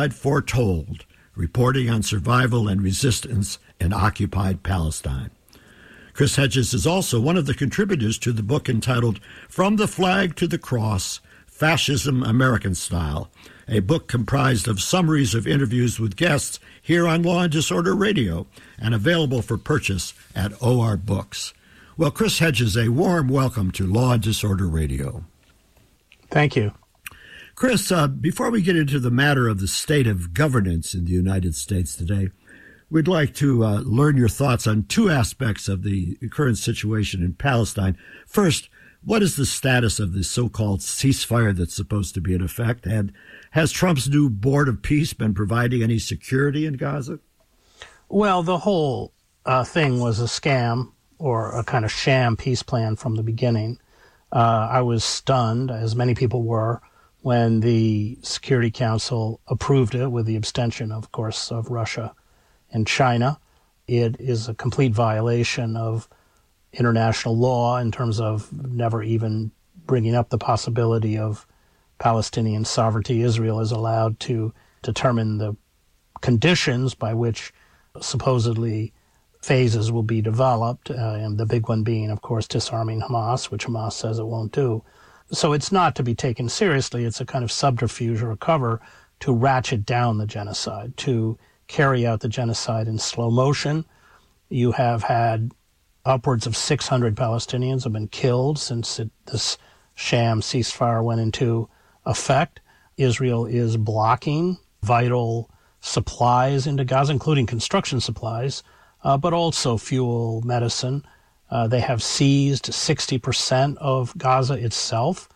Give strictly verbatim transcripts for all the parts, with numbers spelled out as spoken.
Genocide Foretold, reporting on survival and resistance in occupied Palestine. Chris Hedges is also one of the contributors to the book entitled From the Flag to the Cross, Fascism American Style, a book comprised of summaries of interviews with guests here on Law and Disorder Radio and available for purchase at O R Books. Well, Chris Hedges, a warm welcome to Law and Disorder Radio. Thank you. Chris, uh, before we get into the matter of the state of governance in the United States today, we'd like to uh, learn your thoughts on two aspects of the current situation in Palestine. First, what is the status of the so-called ceasefire that's supposed to be in effect? And has Trump's new Board of Peace been providing any security in Gaza? Well, the whole uh, thing was a scam or a kind of sham peace plan from the beginning. Uh, I was stunned, as many people were, when the Security Council approved it with the abstention, of course, of Russia and China. It is a complete violation of international law in terms of never even bringing up the possibility of Palestinian sovereignty. Israel is allowed to determine the conditions by which supposedly phases will be developed, uh, and the big one being, of course, disarming Hamas, which Hamas says it won't do. So it's not to be taken seriously. It's a kind of subterfuge or a cover to ratchet down the genocide, to carry out the genocide in slow motion. You have had upwards of six hundred Palestinians have been killed since it, this sham ceasefire went into effect. Israel is blocking vital supplies into Gaza, including construction supplies, uh, but also fuel, medicine. Uh, they have seized sixty percent of Gaza itself,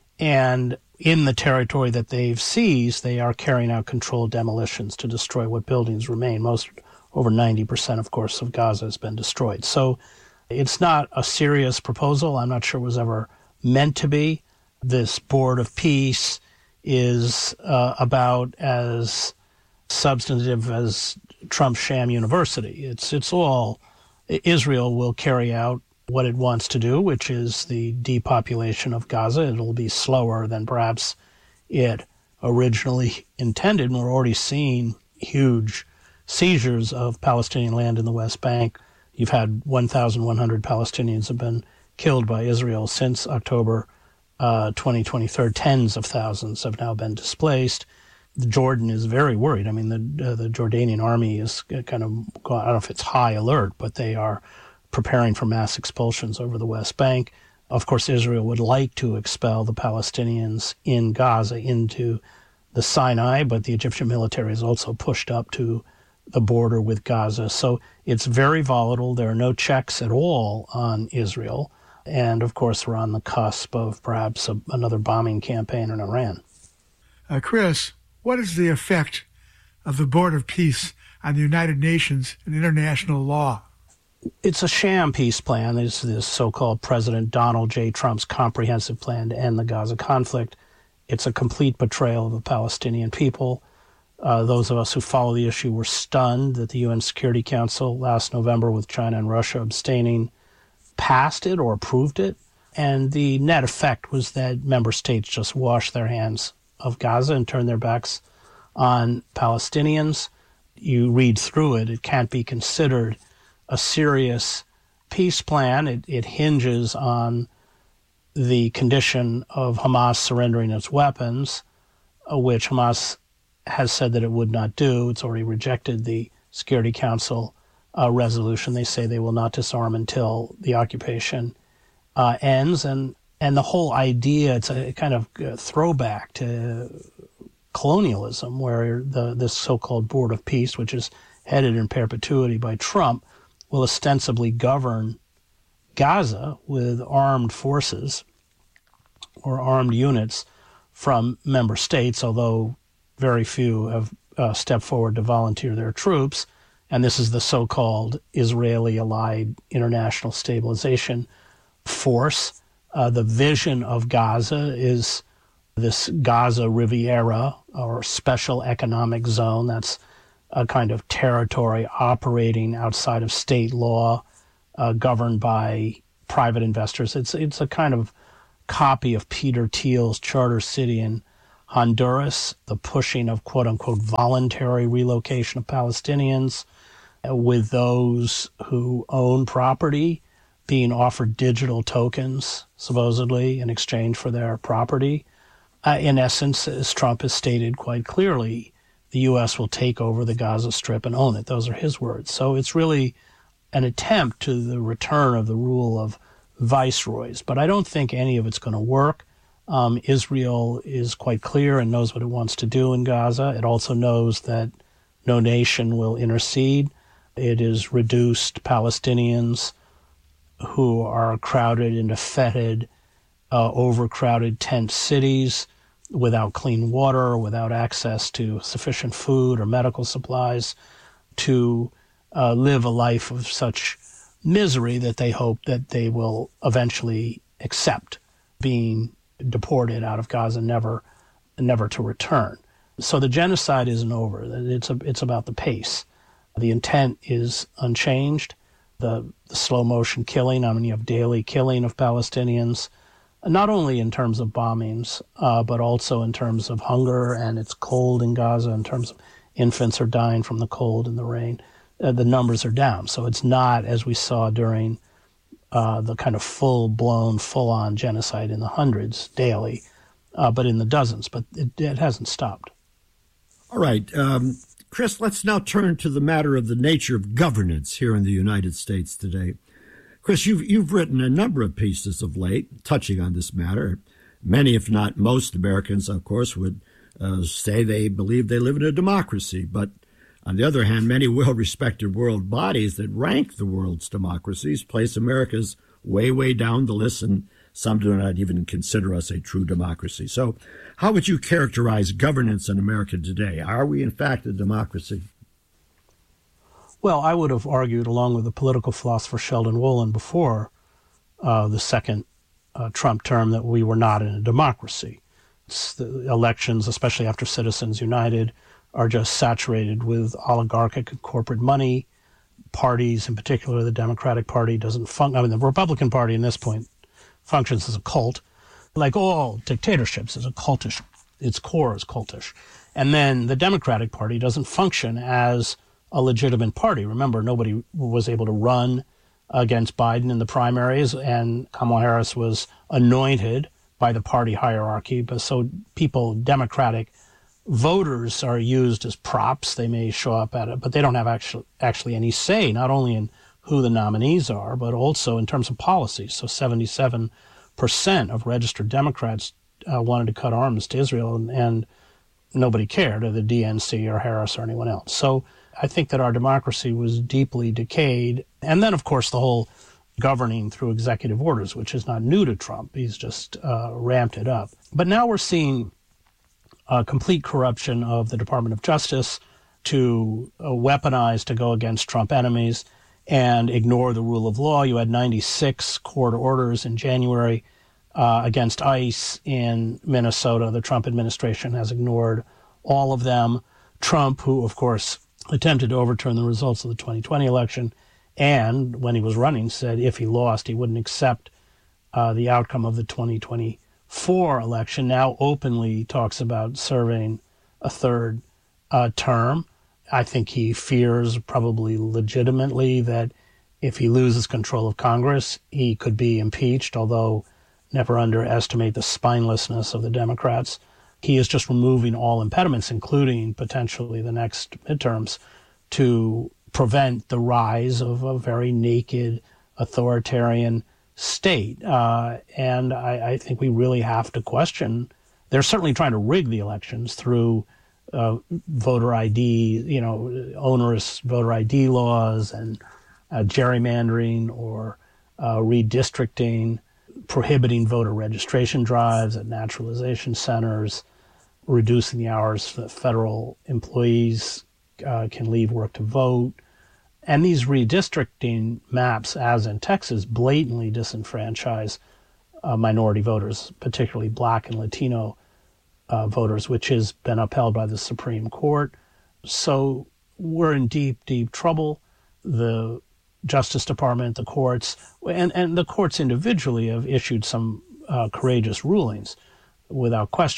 and in the territory that they've seized, they are carrying out controlled demolitions to destroy what buildings remain. Most, over ninety percent, of course, of Gaza has been destroyed. So it's not a serious proposal. I'm not sure it was ever meant to be. This Board of Peace is uh, about as substantive as Trump's sham university. It's it's all... Israel will carry out what it wants to do, which is the depopulation of Gaza. It'll be slower than perhaps it originally intended. And we're already seeing huge seizures of Palestinian land in the West Bank. You've had one thousand one hundred Palestinians have been killed by Israel since October uh, twenty twenty-three. Tens of thousands have now been displaced. Jordan is very worried. I mean, the uh, the Jordanian army is kind of, I don't know if it's high alert, but they are preparing for mass expulsions over the West Bank. Of course, Israel would like to expel the Palestinians in Gaza into the Sinai, but the Egyptian military is also pushed up to the border with Gaza. So it's very volatile. There are no checks at all on Israel. And, of course, we're on the cusp of perhaps a, another bombing campaign in Iran. Uh, Chris, what is the effect of the Board of Peace on the United Nations and international law? It's a sham peace plan. It's this so-called President Donald J. Trump's comprehensive plan to end the Gaza conflict. It's a complete betrayal of the Palestinian people. Uh, those of us who follow the issue were stunned that the U N Security Council last November, with China and Russia abstaining, passed it or approved it. And the net effect was that member states just washed their hands of Gaza and turned their backs on Palestinians. You read through it, it can't be considered a serious peace plan. It, it hinges on the condition of Hamas surrendering its weapons, uh, which Hamas has said that it would not do. It's already rejected the Security Council uh, resolution. They say they will not disarm until the occupation uh, ends. And, and the whole idea, it's a kind of a throwback to colonialism, where the this so-called Board of Peace, which is headed in perpetuity by Trump, will ostensibly govern Gaza with armed forces or armed units from member states, although very few have uh, stepped forward to volunteer their troops. And this is the so-called Israeli Allied International Stabilization Force. Uh, the vision of Gaza is this Gaza Riviera, or special economic zone. That's a kind of territory operating outside of state law, uh, governed by private investors. It's it's a kind of copy of Peter Thiel's Charter City in Honduras, the pushing of quote-unquote voluntary relocation of Palestinians, uh, with those who own property being offered digital tokens, supposedly, in exchange for their property. Uh, in essence, as Trump has stated quite clearly, the U S will take over the Gaza Strip and own it. Those are his words. So it's really an attempt to the return of the rule of viceroys. But I don't think any of it's going to work. Um, Israel is quite clear and knows what it wants to do in Gaza. It also knows that no nation will intercede. It has reduced Palestinians who are crowded into fetid, uh, overcrowded tent cities without clean water, without access to sufficient food or medical supplies, to uh, live a life of such misery that they hope that they will eventually accept being deported out of Gaza, never, never to return. So the genocide isn't over. It's a, it's about the pace. The intent is unchanged. The, the slow motion killing, I mean, you have daily killing of Palestinians, not only in terms of bombings, uh, but also in terms of hunger, and it's cold in Gaza, in terms of infants are dying from the cold and the rain. Uh, the numbers are down. So it's not, as we saw during uh, the kind of full-blown, full-on genocide in the hundreds daily, uh, but in the dozens. But it, it hasn't stopped. All right. Um, Chris, let's now turn to the matter of the nature of governance here in the United States today. Chris, you've, you've written a number of pieces of late touching on this matter. Many, if not most Americans, of course, would uh, say they believe they live in a democracy. But on the other hand, many well-respected world bodies that rank the world's democracies place America's way, way down the list, and some do not even consider us a true democracy. So how would you characterize governance in America today? Are we, in fact, a democracy? Well, I would have argued, along with the political philosopher Sheldon Wolin before uh, the second uh, Trump term, that we were not in a democracy. It's the elections, especially after Citizens United, are just saturated with oligarchic and corporate money. Parties, in particular the Democratic Party, doesn't function. I mean, the Republican Party, in this point, functions as a cult. Like all dictatorships, is a cultish. Its core is cultish. And then the Democratic Party doesn't function as a legitimate party. Remember, nobody was able to run against Biden in the primaries, and Kamala Harris was anointed by the party hierarchy. But so people, Democratic voters, are used as props. They may show up at it, but they don't have actually actually any say, not only in who the nominees are, but also in terms of policies. So seventy-seven percent of registered Democrats uh, wanted to cut arms to Israel, and, and nobody cared, or the D N C or Harris or anyone else. So I think that our democracy was deeply decayed. And then, of course, the whole governing through executive orders, which is not new to Trump. He's just uh, ramped it up. But now we're seeing a complete corruption of the Department of Justice to uh, weaponize to go against Trump enemies and ignore the rule of law. You had ninety-six court orders in January uh, against ICE in Minnesota. The Trump administration has ignored all of them. Trump, who, of course, attempted to overturn the results of the twenty twenty election, and when he was running said if he lost, he wouldn't accept uh, the outcome of the twenty twenty-four election, now openly talks about serving a third uh, term. I think he fears, probably legitimately, that if he loses control of Congress, he could be impeached, although never underestimate the spinelessness of the Democrats. He is just removing all impediments, including potentially the next midterms, to prevent the rise of a very naked authoritarian state. Uh, and I, I think we really have to question. They're certainly trying to rig the elections through uh, voter I D, you know, onerous voter I D laws and uh, gerrymandering or uh, redistricting, prohibiting voter registration drives at naturalization centers, reducing the hours that federal employees uh, can leave work to vote. And these redistricting maps, as in Texas, blatantly disenfranchise uh, minority voters, particularly Black and Latino uh, voters, which has been upheld by the Supreme Court. So we're in deep, deep trouble. The Justice Department, the courts, and, and the courts individually have issued some uh, courageous rulings without question.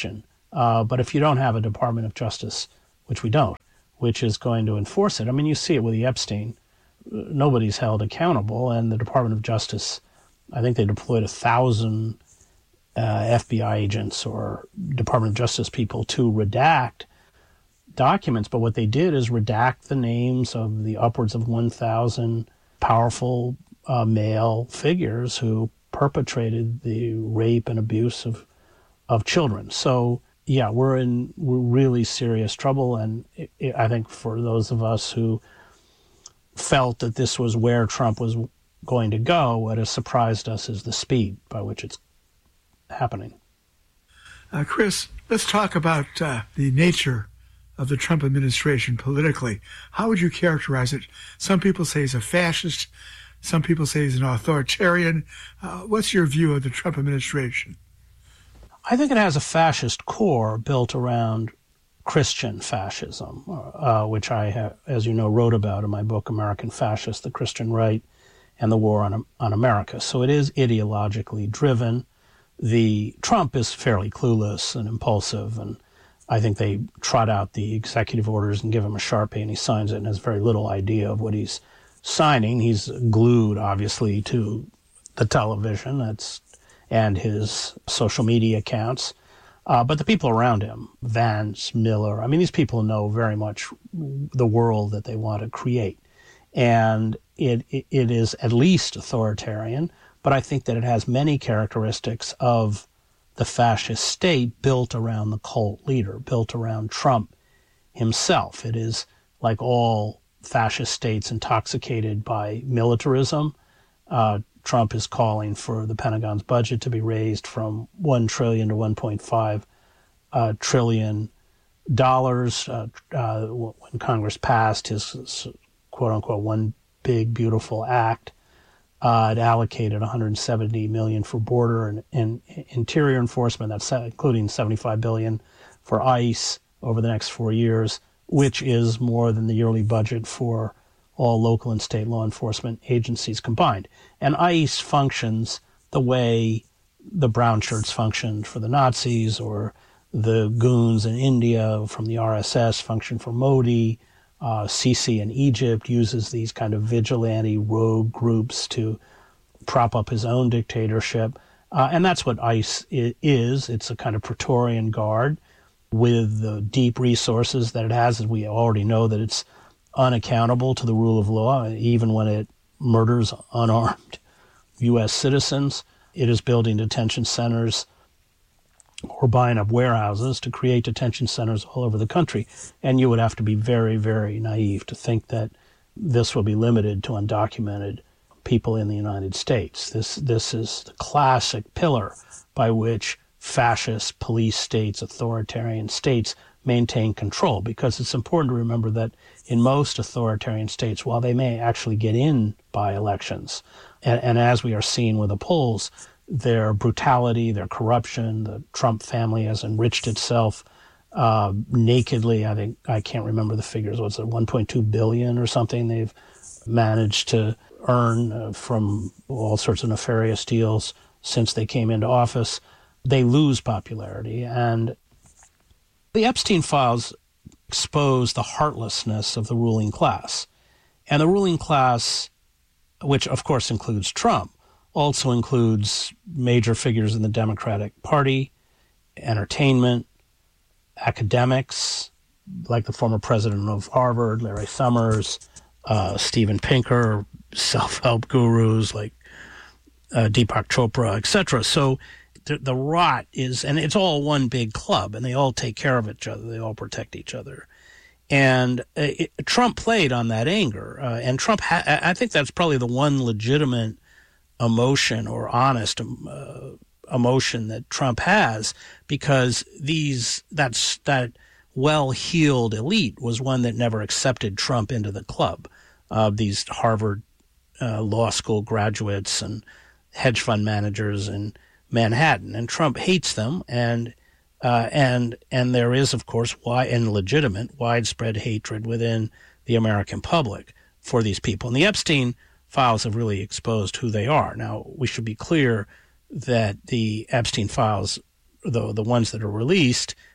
Uh, but if you don't have a Department of Justice, which we don't, which is going to enforce it, I mean, you see it with the Epstein. Nobody's held accountable, and the Department of Justice, I think they deployed a thousand uh, F B I agents or Department of Justice people to redact documents, but what they did is redact the names of the upwards of one thousand powerful uh, male figures who perpetrated the rape and abuse of of children. So, yeah, we're in we're really serious trouble, and it, it, I think for those of us who felt that this was where Trump was going to go, what has surprised us is the speed by which it's happening. Uh, Chris, let's talk about uh, the nature of the Trump administration politically. How would you characterize it? Some people say he's a fascist. Some people say he's an authoritarian. Uh, what's your view of the Trump administration? I think it has a fascist core built around Christian fascism, uh, which I, have, as you know, wrote about in my book, American Fascist, the Christian Right and the War on, on America. So it is ideologically driven. The Trump is fairly clueless and impulsive, and I think they trot out the executive orders and give him a Sharpie, and he signs it and has very little idea of what he's signing. He's glued, obviously, to the television that's and his social media accounts. Uh, but the people around him, Vance, Miller, I mean, these people know very much the world that they want to create. And it, it, it is at least authoritarian, but I think that it has many characteristics of the fascist state built around the cult leader, built around Trump himself. It is, like all fascist states, intoxicated by militarism. Uh, Trump is calling for the Pentagon's budget to be raised from one trillion dollars to one point five uh, trillion dollars. Uh, uh, when Congress passed his quote-unquote one big, beautiful act, uh, it allocated one hundred seventy million dollars for border and, and interior enforcement, that's including seventy-five billion dollars for ICE over the next four years, which is more than the yearly budget for all local and state law enforcement agencies combined. And ICE functions the way the brown shirts functioned for the Nazis, or the goons in India from the R S S function for Modi. Uh, Sisi in Egypt uses these kind of vigilante rogue groups to prop up his own dictatorship. Uh, and that's what ICE is. It's a kind of Praetorian Guard with the deep resources that it has. As we already know that it's unaccountable to the rule of law, even when it murders unarmed U S citizens. It is building detention centers or buying up warehouses to create detention centers all over the country. And you would have to be very, very naive to think that this will be limited to undocumented people in the United States. This, this is the classic pillar by which fascist police states, authoritarian states, maintain control, because it's important to remember that in most authoritarian states, while they may actually get in by elections, and, and as we are seeing with the polls, their brutality, their corruption, the Trump family has enriched itself uh, nakedly. I think, I can't remember the figures, what's it, one point two billion or something they've managed to earn uh, from all sorts of nefarious deals since they came into office. They lose popularity, and the Epstein files expose the heartlessness of the ruling class. And the ruling class, which of course includes Trump, also includes major figures in the Democratic Party, entertainment, academics, like the former president of Harvard, Larry Summers, uh, Steven Pinker, self-help gurus like uh, Deepak Chopra, et cetera. So the, the rot is, and it's all one big club, and they all take care of each other. They all protect each other. And uh, it, Trump played on that anger. Uh, and Trump, ha- I think that's probably the one legitimate emotion or honest uh, emotion that Trump has, because these that's that well-heeled elite was one that never accepted Trump into the club of uh, these Harvard uh, law school graduates and hedge fund managers in Manhattan, and Trump hates them, and uh, and and there is, of course, why and legitimate widespread hatred within the American public for these people. And the Epstein files have really exposed who they are. Now, we should be clear that the Epstein files, the the ones that are released,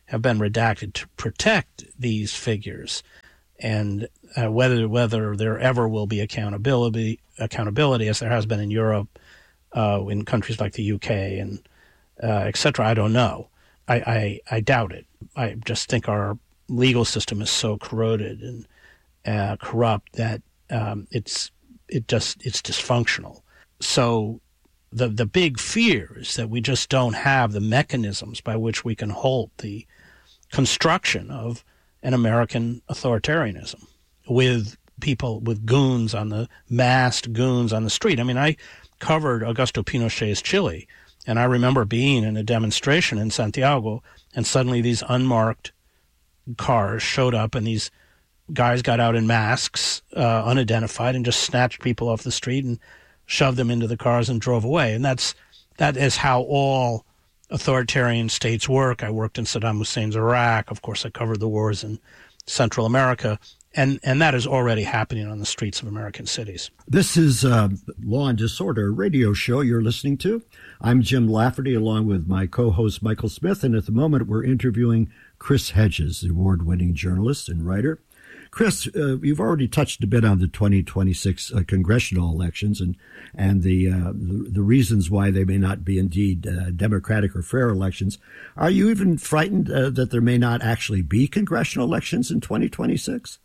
have been redacted to protect these figures, and uh, whether whether there ever will be accountability, accountability as there has been in Europe, uh, in countries like the U K and uh, et cetera, I don't know. I, I, I doubt it. I just think our legal system is so corroded and uh, corrupt that um, it's it just it's dysfunctional. So the the big fear is that we just don't have the mechanisms by which we can halt the construction of an American authoritarianism with people, with goons on the, masked goons on the street. I mean, I covered Augusto Pinochet's Chile, and I remember being in a demonstration in Santiago, and suddenly these unmarked cars showed up, and these guys got out in masks, uh, unidentified, and just snatched people off the street and shoved them into the cars and drove away. And that's that is how all authoritarian states work. I worked in Saddam Hussein's Iraq. Of course, I covered the wars in Central America. And and that is already happening on the streets of American cities. This is uh, Law and Disorder radio show you're listening to. I'm Jim Lafferty, along with my co-host Michael Smith. And at the moment, we're interviewing Chris Hedges, the award-winning journalist and writer. Chris, uh, you've already touched a bit on the twenty twenty-six uh, congressional elections and and the, uh, the the reasons why they may not be indeed uh, democratic or fair elections. Are you even frightened uh, that there may not actually be congressional elections in twenty twenty-six?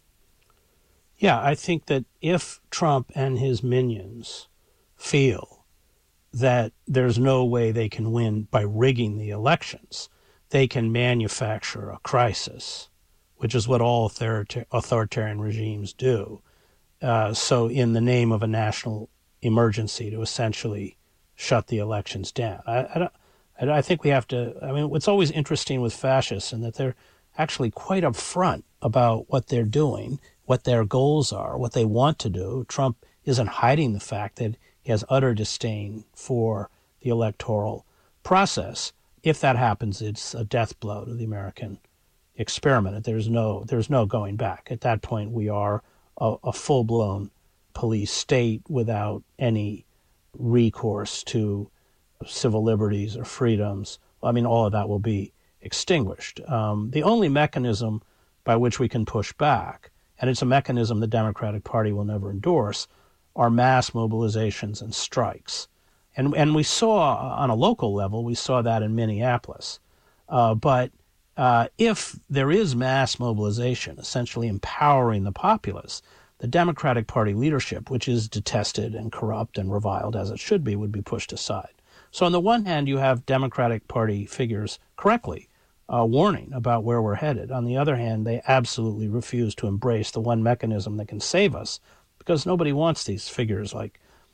Yeah, I think that if Trump and his minions feel that there's no way they can win by rigging the elections, they can manufacture a crisis, which is what all authorita- authoritarian regimes do. Uh, so in the name of a national emergency, to essentially shut the elections down. I, I, don't, I, I think we have to, I mean, what's always interesting with fascists and that they're actually quite upfront about what they're doing, what their goals are, what they want to do. Trump isn't hiding the fact that he has utter disdain for the electoral process. If that happens, it's a death blow to the American experiment. There's no there's no going back. At that point, we are a, a full-blown police state without any recourse to civil liberties or freedoms. I mean, all of that will be extinguished. Um, the only mechanism by which we can push back, and it's a mechanism the Democratic Party will never endorse, are mass mobilizations and strikes. And and we saw on a local level, we saw that in Minneapolis. Uh, but uh, if there is mass mobilization, essentially empowering the populace, the Democratic Party leadership, which is detested and corrupt and reviled as it should be, would be pushed aside. So on the one hand, you have Democratic Party figures correctly uh, warning about where we're headed. On the other hand, they absolutely refuse to embrace the one mechanism that can save us, because nobody wants these figures like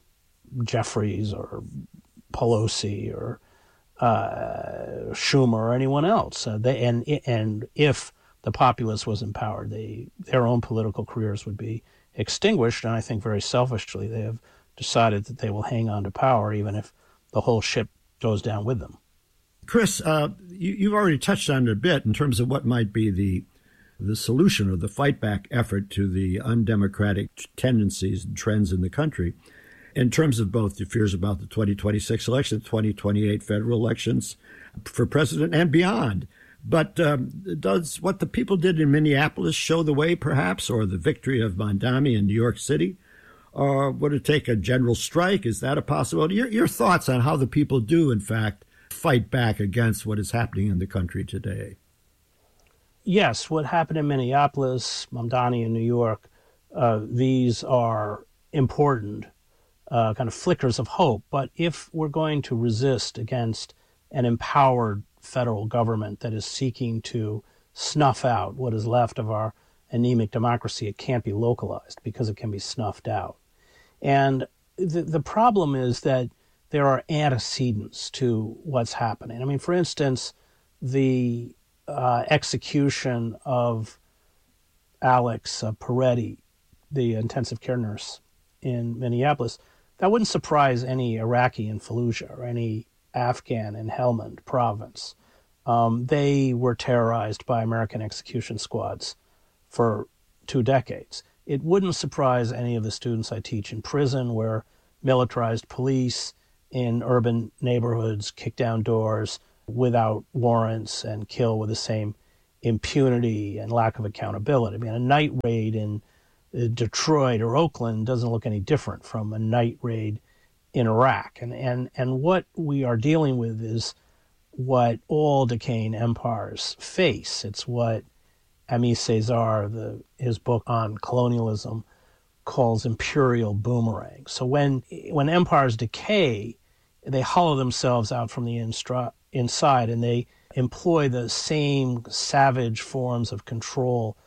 Jeffries or Pelosi or uh, Schumer or anyone else. Uh, they, and and if the populace was empowered, they their own political careers would be extinguished. And I think very selfishly they have decided that they will hang on to power even if the whole ship goes down with them. Chris, uh, you, you've already touched on it a bit in terms of what might be the the solution or the fight back effort to the undemocratic tendencies and trends in the country, in terms of both the fears about the twenty twenty-six election, twenty twenty-eight federal elections for president and beyond. But um, does what the people did in Minneapolis show the way, perhaps, or the victory of Mamdani in New York City? Or would it take a general strike? Is that a possibility? Your, your thoughts on how the people do, in fact, fight back against what is happening in the country today? Yes, what happened in Minneapolis, Mamdani in New York, uh, these are important uh, kind of flickers of hope. But if we're going to resist against an empowered federal government that is seeking to snuff out what is left of our anemic democracy, it can't be localized because it can be snuffed out. And the, the problem is that there are antecedents to what's happening. I mean, for instance, the uh, execution of Alex uh, Peretti, the intensive care nurse in Minneapolis, that wouldn't surprise any Iraqi in Fallujah or any Afghan in Helmand province. Um, they were terrorized by American execution squads for two decades. It wouldn't surprise any of the students I teach in prison, where militarized police in urban neighborhoods kick down doors without warrants and kill with the same impunity and lack of accountability. I mean, a night raid in Detroit or Oakland doesn't look any different from a night raid in Iraq. And, and, and what we are dealing with is what all decaying empires face. It's what Aimé Césaire, the, his book on colonialism, calls imperial boomerang. So when when empires decay, they hollow themselves out from the instru- inside, and they employ the same savage forms of control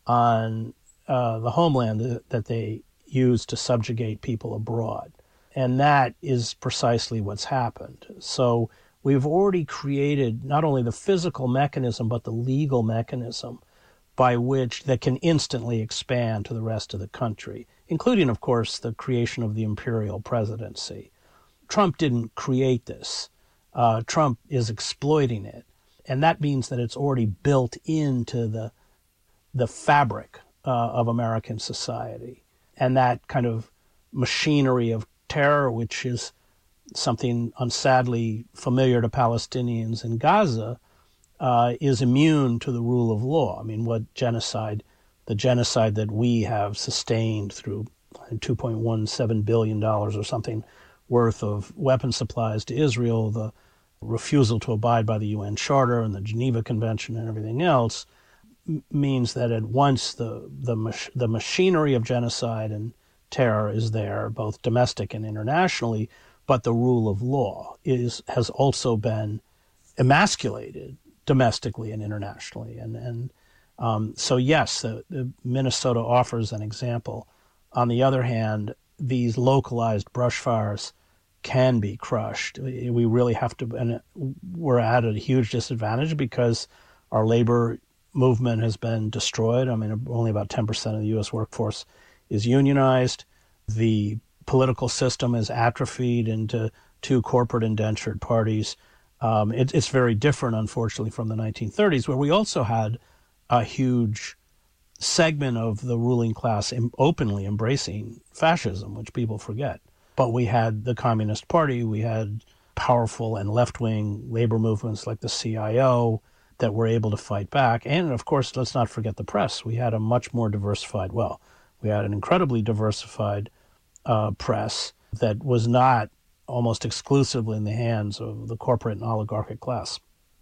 on uh, the homeland that, that they use to subjugate people abroad. And that is precisely what's happened. So we've already created not only the physical mechanism, but the legal mechanism by which that can instantly expand to the rest of the country, including, of course, the creation of the imperial presidency. Trump didn't create this. Uh, Trump is exploiting it. And that means that it's already built into the the fabric uh, of American society. And that kind of machinery of terror, which is something unsadly familiar to Palestinians in Gaza, uh, is immune to the rule of law. I mean, what genocide, the genocide that we have sustained through two point one seven billion dollars or something worth of weapon supplies to Israel, the refusal to abide by the U N Charter and the Geneva Convention and everything else, m- means that at once the the, mach- the machinery of genocide and terror is there, both domestic and internationally, but the rule of law is has also been emasculated domestically and internationally. And, and um, so, yes, the, the Minnesota offers an example. On the other hand, these localized brush fires can be crushed. We really have to, and we're at a huge disadvantage because our labor movement has been destroyed. I mean, only about ten percent of the U S workforce is unionized. The political system is atrophied into two corporate indentured parties. Um, it, it's very different, unfortunately, from the nineteen thirties, where we also had a huge segment of the ruling class em- openly embracing fascism, which people forget. But we had the Communist Party, we had powerful and left-wing labor movements like the C I O that were able to fight back. And, of course, let's not forget the press. We had a much more diversified, well, we had an incredibly diversified uh, press that was not almost exclusively in the hands of the corporate and oligarchic class.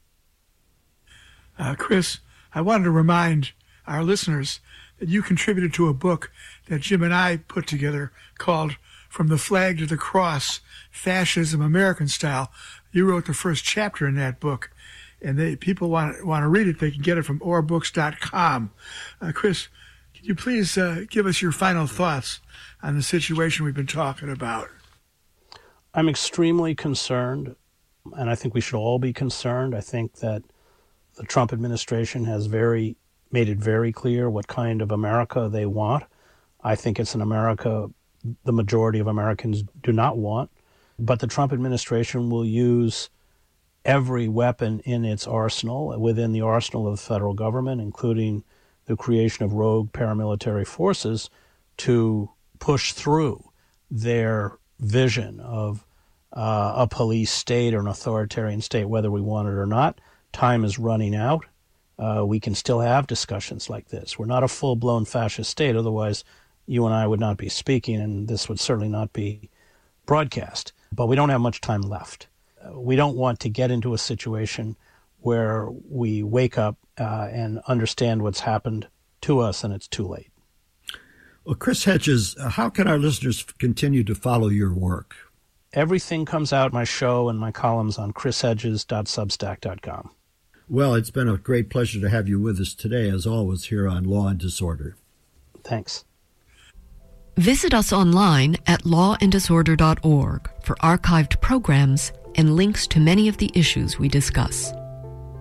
Uh, Chris, I wanted to remind our listeners that you contributed to a book that Jim and I put together called From the Flag to the Cross, Fascism American Style. You wrote the first chapter in that book, and they, people want, want to read it. They can get it from or books dot com. Uh, Chris, can you please uh, give us your final thoughts on the situation we've been talking about? I'm extremely concerned, and I think we should all be concerned. I think that the Trump administration has very made it very clear what kind of America they want. I think it's an America the majority of Americans do not want. But the Trump administration will use every weapon in its arsenal, within the arsenal of the federal government, including the creation of rogue paramilitary forces, to push through their vision of uh, a police state or an authoritarian state, whether we want it or not. Time is running out. Uh, we can still have discussions like this. We're not a full-blown fascist state, otherwise you and I would not be speaking, and this would certainly not be broadcast. But we don't have much time left. Uh, we don't want to get into a situation where we wake up uh, and understand what's happened to us and it's too late. Well, Chris Hedges, how can our listeners continue to follow your work? Everything comes out, my show and my columns, on chris hedges dot substack dot com. Well, it's been a great pleasure to have you with us today, as always, here on Law and Disorder. Thanks. Visit us online at law and disorder dot org for archived programs and links to many of the issues we discuss.